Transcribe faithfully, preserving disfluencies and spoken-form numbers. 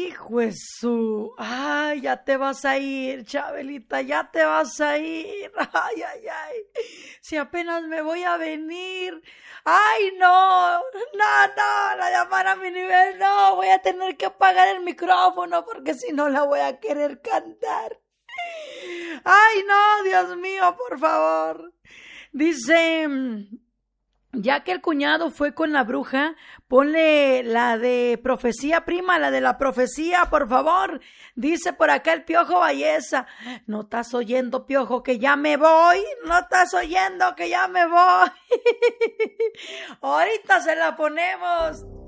Hijo de su, ay, ya te vas a ir, Chabelita, ya te vas a ir, ay, ay, ay, si apenas me voy a venir, ay, no, no, no, la llamar a mi nivel, no, voy a tener que apagar el micrófono porque si no la voy a querer cantar, ay, no, Dios mío, por favor, dice... Ya que el cuñado fue con la bruja, ponle la de profecía, prima, la de la profecía, por favor. Dice por acá el Piojo Valleza. ¿No estás oyendo, Piojo, que ya me voy? ¿No estás oyendo que ya me voy? Ahorita se la ponemos.